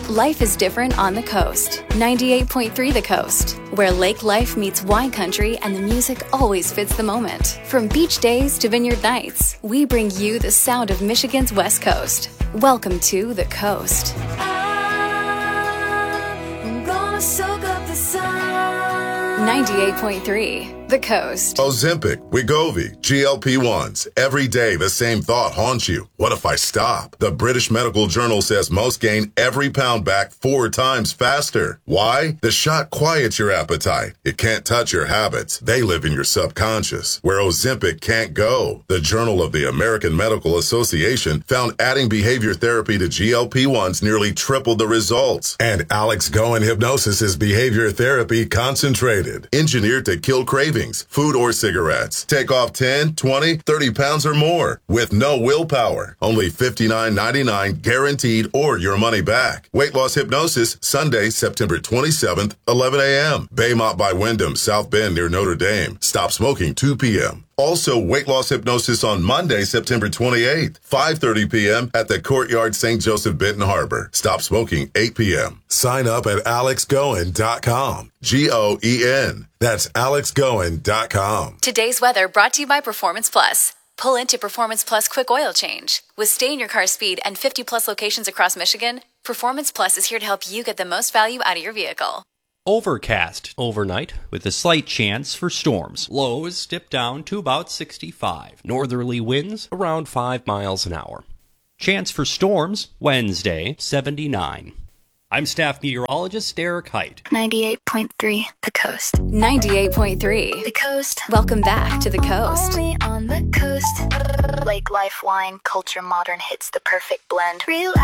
Life is different on the coast. 98.3 The Coast, where lake life meets wine country and the music always fits the moment. From beach days to vineyard nights, we bring you the sound of Michigan's West Coast. Welcome to The Coast. I'm gonna soak up the sun. 98.3 The Coast. Ozempic, Wegovy, GLP-1s. Every day the same thought haunts you. What if I stop? The British Medical Journal says most gain every pound back 4 times faster. Why? The shot quiets your appetite. It can't touch your habits. They live in your subconscious, where Ozempic can't go. The Journal of the American Medical Association found adding behavior therapy to GLP-1s nearly tripled the results. And Alex Goen Hypnosis is behavior therapy concentrated, engineered to kill cravings, food or cigarettes. Take off 10, 20, 30 pounds or more with no willpower. Only $59.99 guaranteed or your money back. Weight Loss Hypnosis, Sunday, September 27th, 11 a.m. Baymont by Wyndham, South Bend near Notre Dame. Stop smoking 2 p.m. Also, Weight Loss Hypnosis on Monday, September 28th, 5:30 p.m. at the Courtyard St. Joseph Benton Harbor. Stop smoking 8 p.m. Sign up at alexgoen.com. Goen. That's alexgoen.com. Today's weather brought to you by Performance Plus. Pull into Performance Plus Quick Oil Change. With stay-in-your-car speed and 50-plus locations across Michigan, Performance Plus is here to help you get the most value out of your vehicle. Overcast overnight with a slight chance for storms. Lows dip down to about 65. Northerly winds around 5 miles an hour. Chance for storms Wednesday, 79. I'm staff meteorologist Derek Height. 98.3 The Coast. 98.3 The Coast. Welcome back to The Coast. Only on the coast. Lake life, wine, culture, modern hits the perfect blend. Real